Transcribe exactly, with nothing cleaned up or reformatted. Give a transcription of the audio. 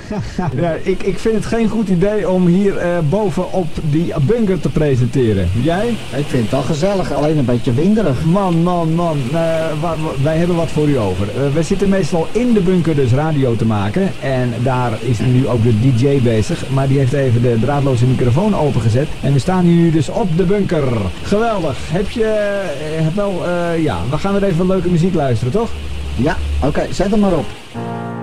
Ja, ik, ik vind het geen goed idee om hier uh, bovenop die bunker te presenteren. Jij? Ik vind het wel gezellig, alleen een beetje winderig. Man, man, man. Uh, wa, wa, wij hebben wat voor u over. Uh, we zitten meestal in de bunker dus radio te maken. En daar is nu ook de D J bezig. Maar die heeft even de draadloze microfoon opengezet. En we staan hier nu dus op de bunker. Geweldig. Heb je uh, wel, uh, ja, we gaan weer even leuke muziek luisteren, toch? Ja, oké, okay, zet hem maar op.